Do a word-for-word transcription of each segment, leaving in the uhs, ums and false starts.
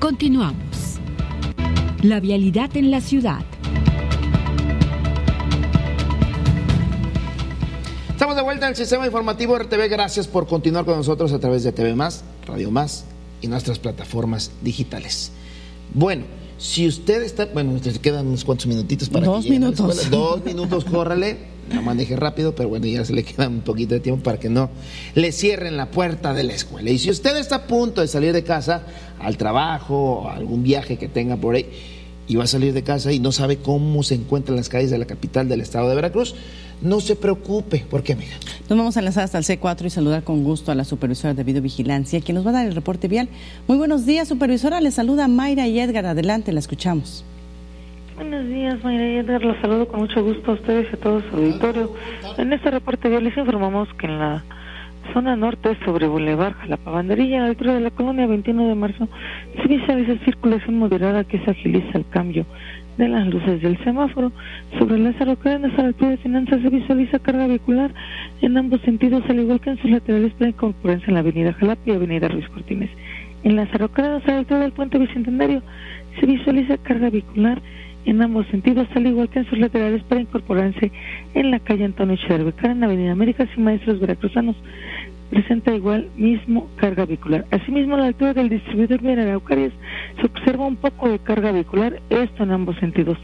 Continuamos. La vialidad en la ciudad. Estamos de vuelta en el sistema informativo R T V. Gracias por continuar con nosotros a través de T V Más, Radio Más y nuestras plataformas digitales. Bueno, si usted está... Bueno, te quedan unos cuantos minutitos para Dos que llegue minutos. a la escuela. Dos minutos, córrale. No maneje rápido, pero bueno, ya se le queda un poquito de tiempo para que no le cierren la puerta de la escuela. Y si usted está a punto de salir de casa al trabajo o a algún viaje que tenga por ahí y va a salir de casa y no sabe cómo se encuentran las calles de la capital del estado de Veracruz, no se preocupe. ¿Por qué, amiga? Nos vamos a enlazar hasta el C cuatro y saludar con gusto a la supervisora de videovigilancia, quien nos va a dar el reporte vial. Muy buenos días, supervisora. Les saluda Mayra y Edgar. Adelante, la escuchamos. Buenos días, Mayra y Edgar. Los saludo con mucho gusto a ustedes y a todo su auditorio. En este reporte vial les informamos que en la zona norte sobre Boulevard Jalapa Banderilla, a la altura de la colonia veintiuno de marzo, se visualiza circulación moderada que se agiliza el cambio de las luces del semáforo. Sobre Lázaro Cárdenas, a la altura de Finanzas, se visualiza carga vehicular en ambos sentidos, al igual que en sus laterales para incorporarse en la avenida Jalapa y avenida Ruiz Cortines. En Lázaro Cárdenas, a la altura del puente Bicentenario, se visualiza carga vehicular en ambos sentidos, al igual que en sus laterales para incorporarse en la calle Antonio Echeverría, en la avenida Américas y Maestros Veracruzanos. Presenta igual mismo carga vehicular. Asimismo, a la altura del distribuidor de Araucarias se observa un poco de carga vehicular, esto en ambos sentidos.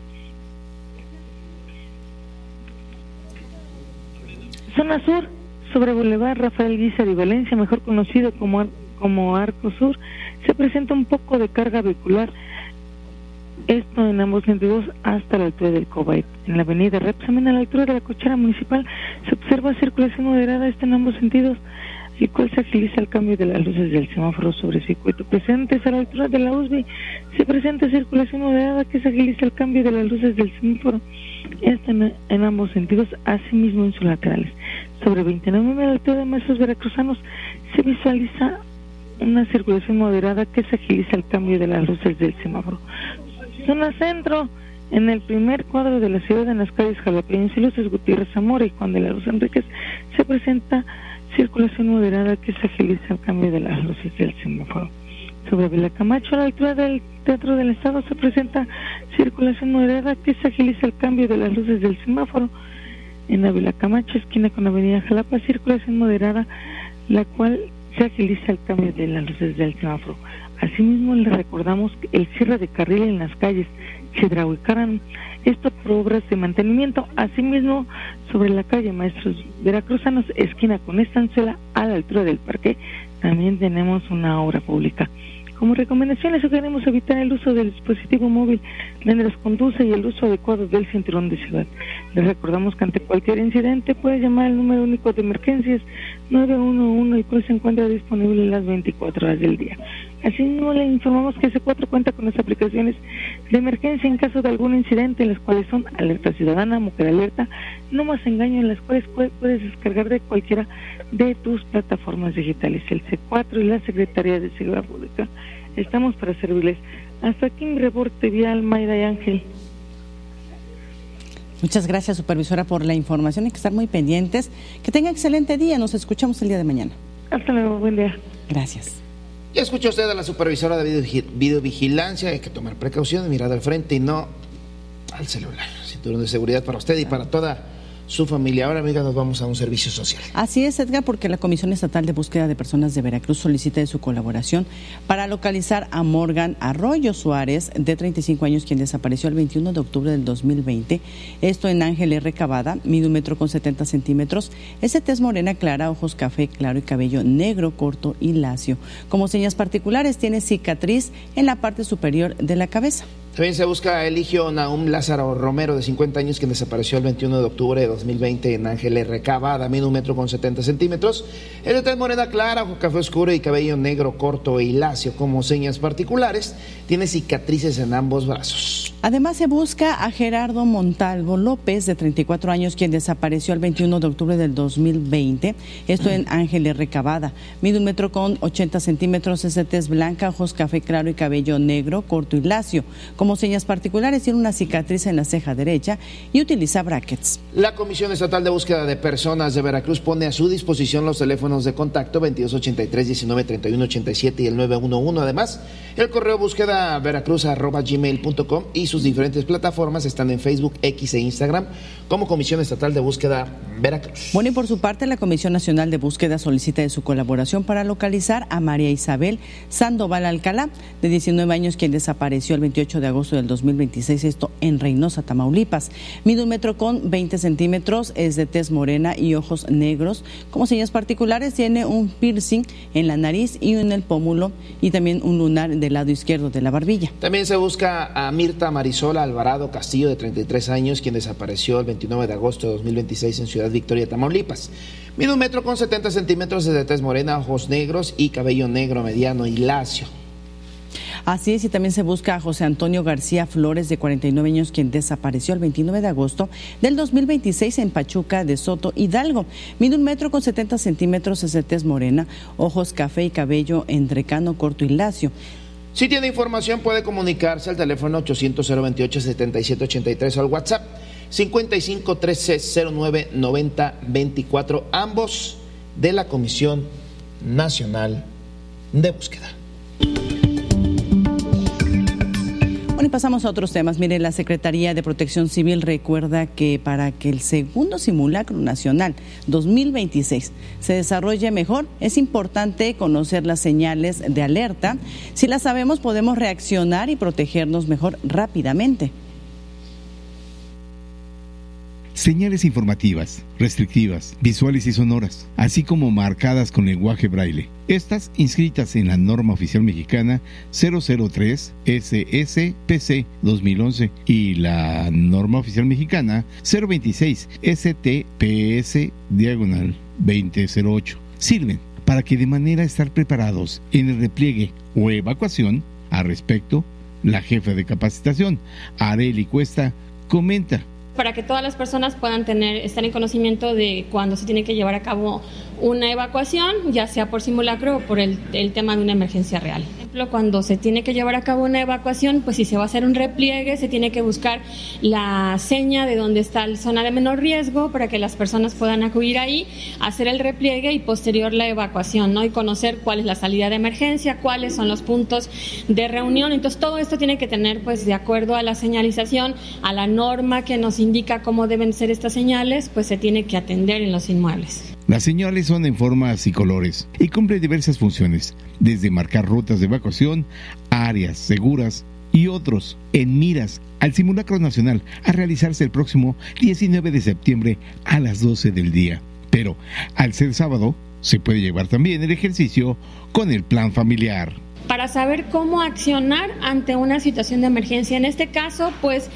Zona sur, sobre Boulevard Rafael Guízar y Valencia, mejor conocido como, como Arco Sur, se presenta un poco de carga vehicular, esto en ambos sentidos hasta la altura del Cobait. En la avenida Repsamen, a la altura de la cochera municipal, se observa circulación moderada, esto en ambos sentidos, el cual se agiliza el cambio de las luces del semáforo sobre circuito. Presentes a la altura de la U S B I, se presenta circulación moderada que se agiliza el cambio de las luces del semáforo, esto en, en ambos sentidos, asimismo en sus laterales. Sobre veintinueve, a la altura de Maestros Veracruzanos, se visualiza una circulación moderada que se agiliza el cambio de las luces del semáforo. Zona centro, en el primer cuadro de la ciudad, en las calles Jalapeños y Luces Gutiérrez Zamora y Juan de la Luz Enríquez, se presenta circulación moderada que se agiliza el cambio de las luces del semáforo. Sobre Vila Camacho, a la altura del Teatro del Estado, se presenta circulación moderada que se agiliza el cambio de las luces del semáforo. En la Vila Camacho, esquina con Avenida Jalapa, circulación moderada, la cual se agiliza el cambio de las luces del semáforo. Asimismo, le recordamos el cierre de carril en las calles Chedraui y Carán, esto por obras de mantenimiento. Asimismo, sobre la calle Maestros Veracruzanos, esquina con Estanzuela, a la altura del parque, también tenemos una obra pública. Como recomendación, les sugerimos evitar el uso del dispositivo móvil mientras conduce y el uso adecuado del cinturón de seguridad. Les recordamos que ante cualquier incidente puede llamar al número único de emergencias nueve uno uno, el cual se encuentra disponible las veinticuatro horas del día. Asimismo, le informamos que C cuatro cuenta con las aplicaciones de emergencia en caso de algún incidente, en las cuales son Alerta Ciudadana, Mujer Alerta, No Más Engaño, en las cuales puedes descargar de cualquiera de tus plataformas digitales. El C cuatro y la Secretaría de Seguridad Pública estamos para servirles. Hasta aquí mi reporte vial, Mayra y Ángel. Muchas gracias, supervisora, por la información. Hay que estar muy pendientes. Que tenga excelente día. Nos escuchamos el día de mañana. Hasta luego, buen día. Gracias. Ya escuchó usted a la supervisora de videovigilancia. Hay que tomar precaución, mirar al frente y no al celular. Cinturón de seguridad para usted y para toda su familia. Ahora, amiga, nos vamos a un servicio social. Así es, Edgar, porque la Comisión Estatal de Búsqueda de Personas de Veracruz solicita de su colaboración para localizar a Morgan Arroyo Suárez, de treinta y cinco años, quien desapareció el veintiuno de octubre del dos mil veinte. Esto en Ángel R. Cavada, mide un metro con setenta centímetros. Es de tez morena clara, ojos café claro y cabello negro, corto y lacio. Como señas particulares, tiene cicatriz en la parte superior de la cabeza. También se busca a Eligio Nahum Lázaro Romero, de cincuenta años, quien desapareció el veintiuno de octubre de dos mil veinte en Ángel R. Cavada, mide un metro con setenta centímetros. Es de tez morena clara, ojo café oscuro y cabello negro, corto y lacio. Como señas particulares, tiene cicatrices en ambos brazos. Además, se busca a Gerardo Montalvo López, de treinta y cuatro años, quien desapareció el veintiuno de octubre del dos mil veinte. Esto en Ángel R. Cavada. Mide un metro con ochenta centímetros, es de tez blanca, ojos café claro y cabello negro, corto y lacio. Como señas particulares, tiene una cicatriz en la ceja derecha y utiliza brackets. La Comisión Estatal de Búsqueda de Personas de Veracruz pone a su disposición los teléfonos de contacto veintidós ochenta y tres, diecinueve treinta y uno ochenta y siete y el nueve uno uno. Además, El correo búsqueda veracruz arroba gmail punto com y sus diferentes plataformas están en Facebook, X e Instagram como Comisión Estatal de Búsqueda Veracruz. Bueno, y por su parte, la Comisión Nacional de Búsqueda solicita de su colaboración para localizar a María Isabel Sandoval Alcalá, de diecinueve años, quien desapareció el veintiocho de agosto del dos mil veintiséis, esto en Reynosa, Tamaulipas. Mide un metro con veinte centímetros, es de tez morena y ojos negros. Como señas particulares, tiene un piercing en la nariz y en el pómulo y también un lunar del lado izquierdo de la barbilla. También se busca a Mirta Marisola Alvarado Castillo, de treinta y tres años, quien desapareció el veintinueve de agosto de dos mil veintiséis en Ciudad Victoria, Tamaulipas. Mide un metro con setenta centímetros, es de tez morena, ojos negros y cabello negro mediano y lacio. Así es, y también se busca a José Antonio García Flores, de cuarenta y nueve años, quien desapareció el veintinueve de agosto del dos mil veintiséis en Pachuca de Soto, Hidalgo. Mide un metro con setenta centímetros, es de tez morena, ojos café y cabello entrecano, corto y lacio. Si tiene información, puede comunicarse al teléfono ochocientos cero veintiocho setenta y siete ochenta y tres o al WhatsApp cincuenta y cinco trece cero nueve noventa veinticuatro, ambos de la Comisión Nacional de Búsqueda. Bueno, y pasamos a otros temas. Mire, la Secretaría de Protección Civil recuerda que para que el segundo simulacro nacional dos mil veintiséis se desarrolle mejor, es importante conocer las señales de alerta. Si las sabemos, podemos reaccionar y protegernos mejor rápidamente. Señales informativas, restrictivas, visuales y sonoras, así como marcadas con lenguaje braille. Estas inscritas en la norma oficial mexicana cero cero tres S S P C dos mil once y la norma oficial mexicana cero veintiséis S T P S diagonal veinte cero ocho. Sirven para que de manera estar preparados en el repliegue o evacuación. Al respecto, la jefa de capacitación, Arely Cuesta, comenta: para que todas las personas puedan tener, estar en conocimiento de cuando se tiene que llevar a cabo una evacuación, ya sea por simulacro o por el, el tema de una emergencia real. Por ejemplo, cuando se tiene que llevar a cabo una evacuación, pues si se va a hacer un repliegue, se tiene que buscar la seña de donde está la zona de menor riesgo para que las personas puedan acudir ahí, hacer el repliegue y posterior la evacuación, ¿no? Y conocer cuál es la salida de emergencia, cuáles son los puntos de reunión. Entonces, todo esto tiene que tener, pues, de acuerdo a la señalización, a la norma que nos indica cómo deben ser estas señales, pues se tiene que atender en los inmuebles. Las señales son en formas y colores y cumplen diversas funciones, desde marcar rutas de evacuación, áreas seguras y otros en miras al simulacro nacional a realizarse el próximo diecinueve de septiembre a las doce del día. Pero al ser sábado, se puede llevar también el ejercicio con el plan familiar. Para saber cómo accionar ante una situación de emergencia. En este caso, pues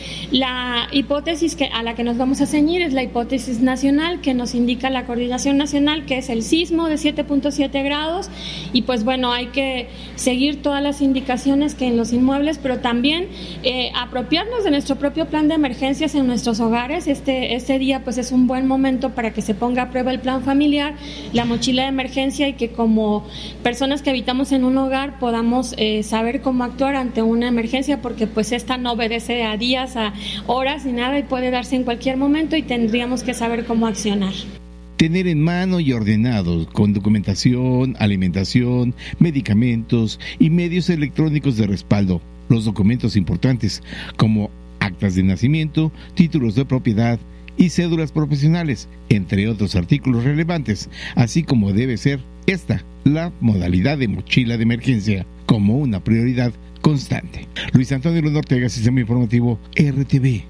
la hipótesis que, a la que nos vamos a ceñir es la hipótesis nacional que nos indica la Coordinación Nacional, que es el sismo de siete punto siete grados, y pues bueno, hay que seguir todas las indicaciones que en los inmuebles, pero también eh, apropiarnos de nuestro propio plan de emergencias en nuestros hogares. Este, este día pues es un buen momento para que se ponga a prueba el plan familiar, la mochila de emergencia, y que como personas que habitamos en un hogar podamos Podamos eh, saber cómo actuar ante una emergencia, porque pues esta no obedece a días, a horas ni nada, y puede darse en cualquier momento y tendríamos que saber cómo accionar. Tener en mano y ordenado con documentación, alimentación, medicamentos y medios electrónicos de respaldo los documentos importantes como actas de nacimiento, títulos de propiedad y cédulas profesionales, entre otros artículos relevantes, así como debe ser esta la modalidad de mochila de emergencia como una prioridad constante. Luis Antonio Luna Ortega, Sistema Informativo R T V.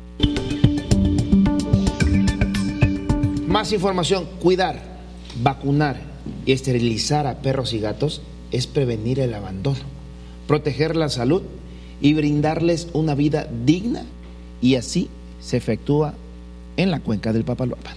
Más información: cuidar, vacunar y esterilizar a perros y gatos es prevenir el abandono, proteger la salud y brindarles una vida digna, y así se efectúa en la cuenca del Papaloapan.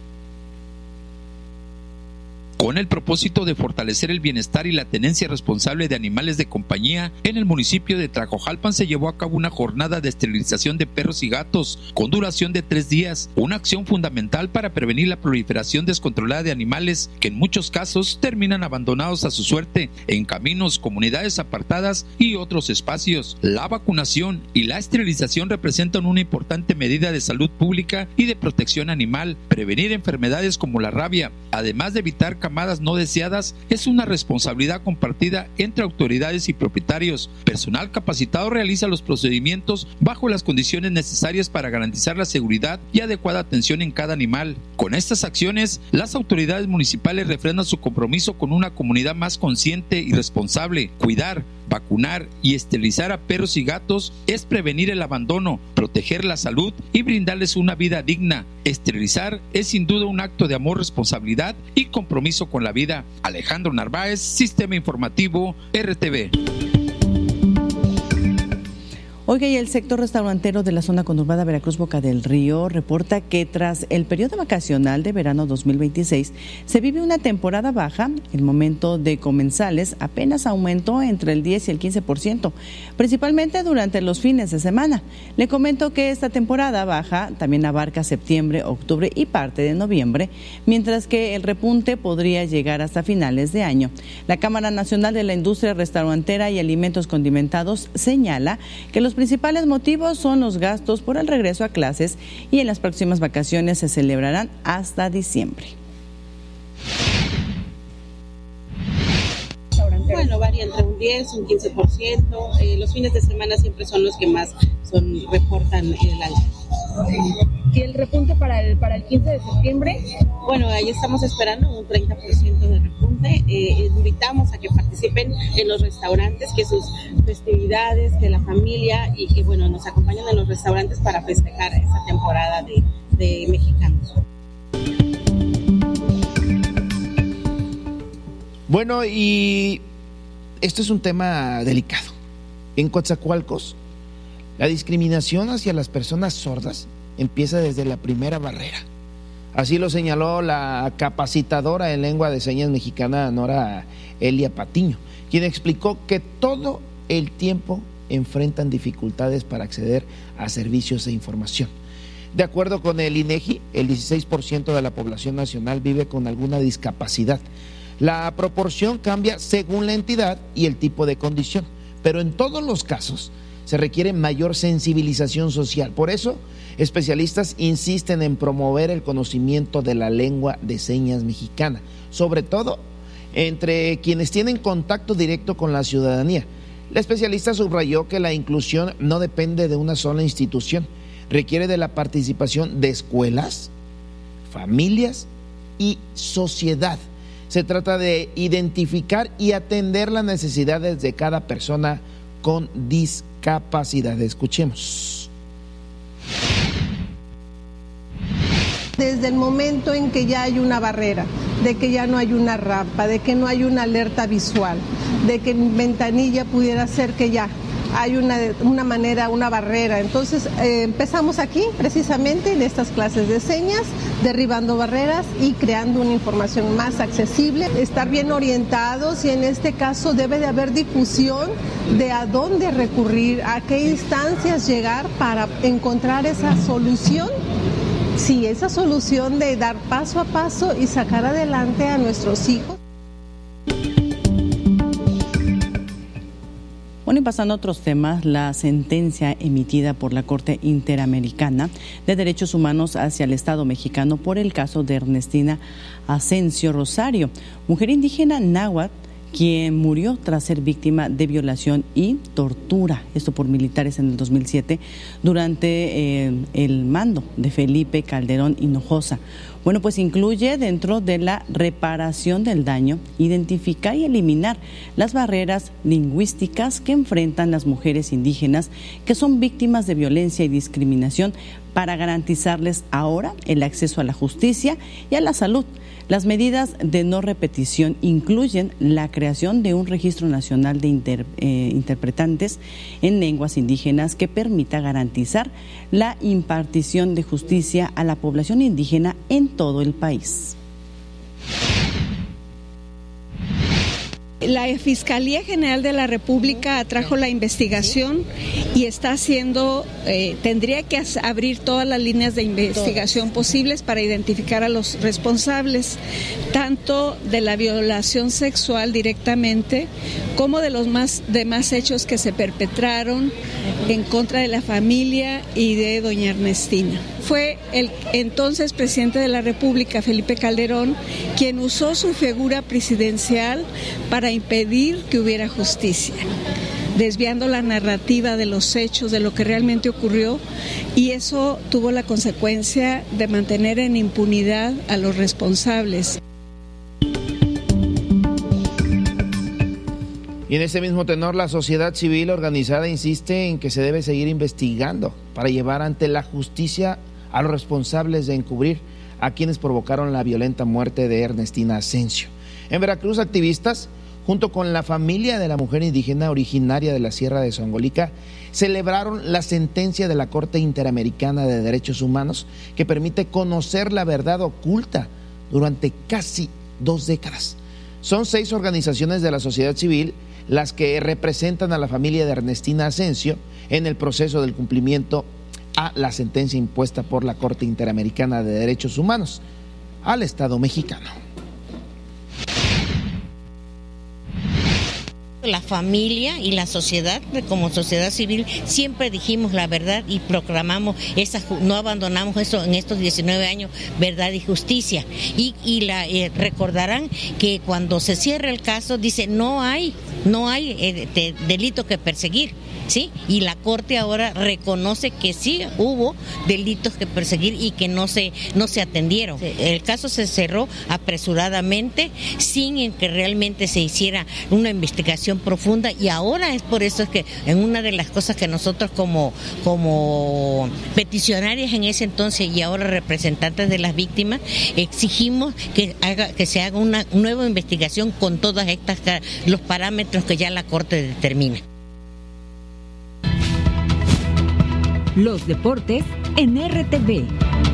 Con el propósito de fortalecer el bienestar y la tenencia responsable de animales de compañía, en el municipio de Tlacojalpan se llevó a cabo una jornada de esterilización de perros y gatos con duración de tres días, una acción fundamental para prevenir la proliferación descontrolada de animales que en muchos casos terminan abandonados a su suerte en caminos, comunidades apartadas y otros espacios. La vacunación y la esterilización representan una importante medida de salud pública y de protección animal, prevenir enfermedades como la rabia, además de evitar campañas llamadas no deseadas es una responsabilidad compartida entre autoridades y propietarios. Personal capacitado realiza los procedimientos bajo las condiciones necesarias para garantizar la seguridad y adecuada atención en cada animal. Con estas acciones, las autoridades municipales refrendan su compromiso con una comunidad más consciente y responsable. Cuidar, vacunar y esterilizar a perros y gatos es prevenir el abandono, proteger la salud y brindarles una vida digna. Esterilizar es sin duda un acto de amor, responsabilidad y compromiso con la vida. Alejandro Narváez, Sistema Informativo R T V. Oiga, y el sector restaurantero de la zona conurbada Veracruz-Boca del Río reporta que tras el periodo vacacional de verano dos mil veintiséis se vive una temporada baja. El momento de comensales apenas aumentó entre el diez y el quince por ciento, principalmente durante los fines de semana. Le comento que esta temporada baja también abarca septiembre, octubre y parte de noviembre, mientras que el repunte podría llegar hasta finales de año. La Cámara Nacional de la Industria Restaurantera y Alimentos Condimentados señala que los principales motivos son los gastos por el regreso a clases y en las próximas vacaciones se celebrarán hasta diciembre. Bueno, varía entre un diez, un quince por ciento. Eh, los fines de semana siempre son los que más son, reportan el alza. ¿Y el repunte para el para el quince de septiembre? Bueno, ahí estamos esperando un treinta por ciento de repunte. Eh, invitamos a que participen en los restaurantes, que sus festividades, que la familia y que bueno nos acompañen en los restaurantes para festejar esta temporada de, de mexicanos. Bueno, y esto es un tema delicado. En Coatzacoalcos, la discriminación hacia las personas sordas empieza desde la primera barrera. Así lo señaló la capacitadora en lengua de señas mexicana Nora Elia Patiño, quien explicó que todo el tiempo enfrentan dificultades para acceder a servicios e información. De acuerdo con el INEGI, el dieciséis por ciento de la población nacional vive con alguna discapacidad. La proporción cambia según la entidad y el tipo de condición, pero en todos los casos se requiere mayor sensibilización social. Por eso, especialistas insisten en promover el conocimiento de la lengua de señas mexicana, sobre todo entre quienes tienen contacto directo con la ciudadanía. La especialista subrayó que la inclusión no depende de una sola institución, requiere de la participación de escuelas, familias y sociedad. Se trata de identificar y atender las necesidades de cada persona con discapacidad. Escuchemos. Desde el momento en que ya hay una barrera, de que ya no hay una rampa, de que no hay una alerta visual, de que en ventanilla pudiera ser que ya hay una, una manera, una barrera. Entonces eh, empezamos aquí precisamente en estas clases de señas, derribando barreras y creando una información más accesible, estar bien orientados y en este caso debe de haber difusión de a dónde recurrir, a qué instancias llegar para encontrar esa solución. Sí, esa solución de dar paso a paso y sacar adelante a nuestros hijos. Bueno, y pasando a otros temas, la sentencia emitida por la Corte Interamericana de Derechos Humanos hacia el Estado mexicano por el caso de Ernestina Asensio Rosario, mujer indígena náhuatl, quien murió tras ser víctima de violación y tortura, esto por militares en el dos mil siete, durante eh, el mando de Felipe Calderón Hinojosa. Bueno, pues incluye dentro de la reparación del daño, identificar y eliminar las barreras lingüísticas que enfrentan las mujeres indígenas que son víctimas de violencia y discriminación para garantizarles ahora el acceso a la justicia y a la salud. Las medidas de no repetición incluyen la creación de un registro nacional de inter, eh, interpretantes en lenguas indígenas que permita garantizar la impartición de justicia a la población indígena en todo el país. La Fiscalía General de la República atrajo la investigación y está haciendo, eh, tendría que abrir todas las líneas de investigación posibles para identificar a los responsables, tanto de la violación sexual directamente, como de los más demás hechos que se perpetraron en contra de la familia y de doña Ernestina. fue el entonces presidente de la República, Felipe Calderón, quien usó su figura presidencial para impedir que hubiera justicia, desviando la narrativa de los hechos, de lo que realmente ocurrió, y eso tuvo la consecuencia de mantener en impunidad a los responsables. Y en ese mismo tenor, la sociedad civil organizada insiste en que se debe seguir investigando para llevar ante la justicia a los responsables de encubrir a quienes provocaron la violenta muerte de Ernestina Asensio. En Veracruz, activistas, junto con la familia de la mujer indígena originaria de la Sierra de Songolica, celebraron la sentencia de la Corte Interamericana de Derechos Humanos que permite conocer la verdad oculta durante casi dos décadas. Son seis organizaciones de la sociedad civil las que representan a la familia de Ernestina Asensio en el proceso del cumplimiento a la sentencia impuesta por la Corte Interamericana de Derechos Humanos al Estado mexicano. La familia y la sociedad, como sociedad civil, siempre dijimos la verdad y proclamamos esa, no abandonamos eso en estos diecinueve años, verdad y justicia. Y, y la, eh, recordarán que cuando se cierra el caso dice no hay, no hay eh, de, delito que perseguir, ¿sí? Y la Corte ahora reconoce que sí hubo delitos que perseguir y que no se, no se atendieron. El caso se cerró apresuradamente, sin que realmente se hiciera una investigación profunda, y ahora es por eso es que en una de las cosas que nosotros como, como peticionarias en ese entonces y ahora representantes de las víctimas exigimos que haga, que se haga una nueva investigación con todas estas los parámetros que ya la Corte determina. Los deportes en R T V.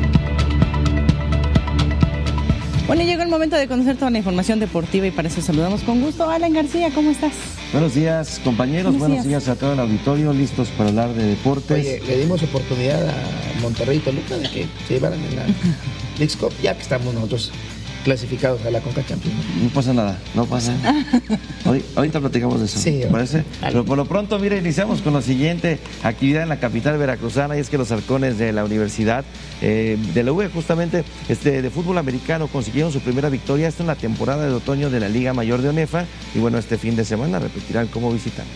Bueno, llegó el momento de conocer toda la información deportiva y para eso saludamos con gusto. Alan García, ¿cómo estás? Buenos días, compañeros. Buenos, Buenos días. días a todo el auditorio, listos para hablar de deportes. Oye, le dimos oportunidad a Monterrey y Toluca de que se llevaran en la Leagues Cup, ya que estamos nosotros clasificados a la Conca Champions. No pasa nada, no pasa nada. Hoy, ahorita platicamos de eso, sí, ¿te parece? Pero por lo pronto, mira, iniciamos con la siguiente actividad en la capital veracruzana, y es que los halcones de la Universidad eh, de la U E, justamente, este, de fútbol americano, consiguieron su primera victoria esto en la temporada de otoño de la Liga Mayor de ONEFA, y bueno, este fin de semana repetirán como visitantes.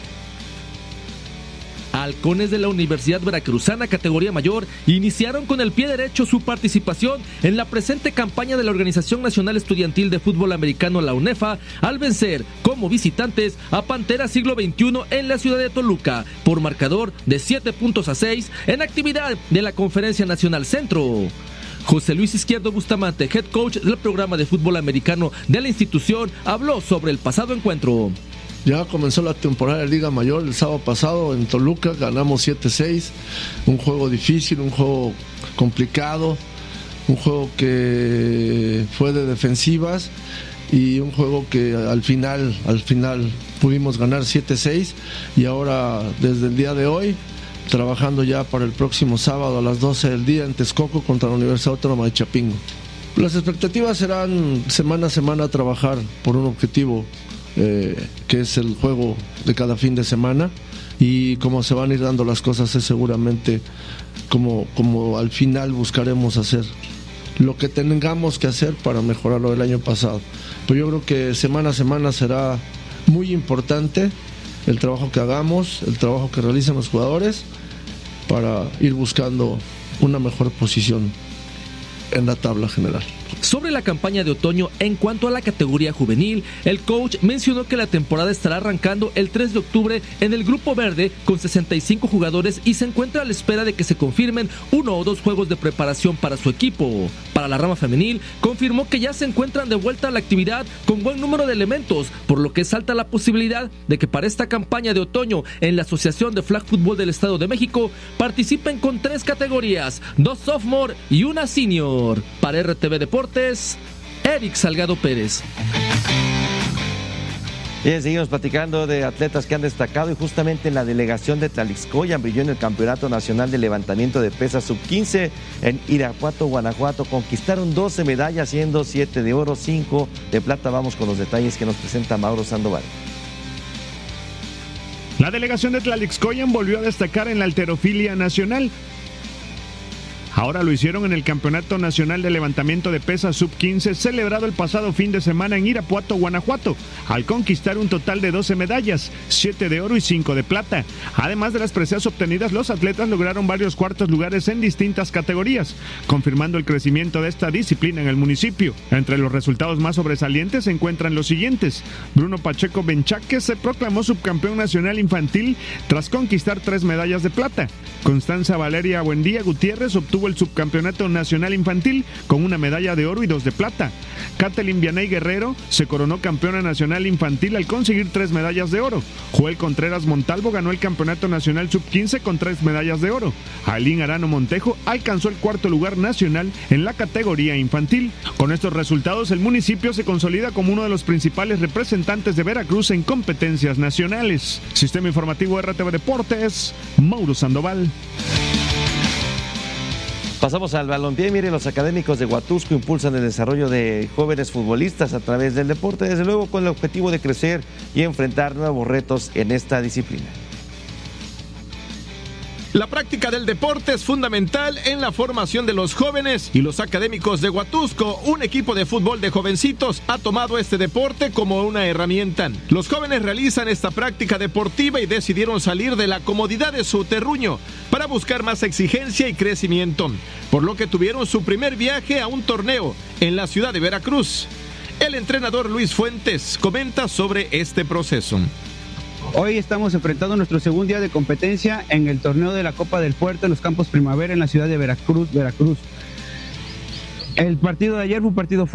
Halcones de la Universidad Veracruzana categoría mayor iniciaron con el pie derecho su participación en la presente campaña de la Organización Nacional Estudiantil de Fútbol Americano, la UNEFA, al vencer como visitantes a Pantera Siglo veintiuno en la ciudad de Toluca por marcador de siete puntos a seis en actividad de la Conferencia Nacional Centro. José Luis Izquierdo Bustamante, head coach del programa de fútbol americano de la institución, habló sobre el pasado encuentro. Ya comenzó la temporada de Liga Mayor el sábado pasado en Toluca, ganamos siete seis, un juego difícil, un juego complicado, un juego que fue de defensivas y un juego que al final, al final pudimos ganar siete seis, y ahora desde el día de hoy trabajando ya para el próximo sábado a las doce del día en Texcoco contra la Universidad Autónoma de Chapingo. Las expectativas serán semana a semana trabajar por un objetivo, Eh, que es el juego de cada fin de semana, y como se van a ir dando las cosas es seguramente como, como al final buscaremos hacer lo que tengamos que hacer para mejorar lo del año pasado. Pero yo creo que semana a semana será muy importante el trabajo que hagamos, el trabajo que realicen los jugadores para ir buscando una mejor posición en la tabla general. Sobre la campaña de otoño en cuanto a la categoría juvenil, el coach mencionó que la temporada estará arrancando el tres de octubre en el Grupo Verde con sesenta y cinco jugadores y se encuentra a la espera de que se confirmen uno o dos juegos de preparación para su equipo. Para la rama femenil, confirmó que ya se encuentran de vuelta a la actividad con buen número de elementos, por lo que es alta la posibilidad de que para esta campaña de otoño en la Asociación de Flag Football del Estado de México participen con tres categorías, dos sophomore y una senior. Para R T V Deportes, Eric Salgado Pérez. Bien, seguimos platicando de atletas que han destacado, y justamente en la delegación de Tlalixcoyan brilló en el Campeonato Nacional de Levantamiento de Pesas sub quince en Irapuato, Guanajuato. Conquistaron doce medallas, siendo siete de oro, cinco de plata. Vamos con los detalles que nos presenta Mauro Sandoval. La delegación de Tlalixcoyan volvió a destacar en la halterofilia nacional. Ahora lo hicieron en el Campeonato Nacional de Levantamiento de Pesas sub quince, celebrado el pasado fin de semana en Irapuato, Guanajuato, al conquistar un total de doce medallas, siete de oro y cinco de plata. Además de las preseas obtenidas, los atletas lograron varios cuartos lugares en distintas categorías, confirmando el crecimiento de esta disciplina en el municipio. Entre los resultados más sobresalientes se encuentran los siguientes. Bruno Pacheco Benchaque se proclamó subcampeón nacional infantil tras conquistar tres medallas de plata. Constanza Valeria Buendía Gutiérrez obtuvo el subcampeonato nacional infantil con una medalla de oro y dos de plata. Kathleen Vianey Guerrero se coronó campeona nacional infantil al conseguir tres medallas de oro. Joel Contreras Montalvo ganó el campeonato nacional sub quince con tres medallas de oro. Ailín Arano Montejo alcanzó el cuarto lugar nacional en la categoría infantil. Con estos resultados, el municipio se consolida como uno de los principales representantes de Veracruz en competencias nacionales. Sistema Informativo R T V Deportes, Mauro Sandoval. Pasamos al balompié. Mire, los académicos de Huatusco impulsan el desarrollo de jóvenes futbolistas a través del deporte, desde luego con el objetivo de crecer y enfrentar nuevos retos en esta disciplina. La práctica del deporte es fundamental en la formación de los jóvenes y los académicos de Huatusco, un equipo de fútbol de jovencitos, ha tomado este deporte como una herramienta. Los jóvenes realizan esta práctica deportiva y decidieron salir de la comodidad de su terruño para buscar más exigencia y crecimiento, por lo que tuvieron su primer viaje a un torneo en la ciudad de Veracruz. El entrenador Luis Fuentes comenta sobre este proceso. Hoy estamos enfrentando nuestro segundo día de competencia en el torneo de la Copa del Fuerte en los Campos Primavera en la ciudad de Veracruz, Veracruz. El partido de ayer fue un partido fuerte.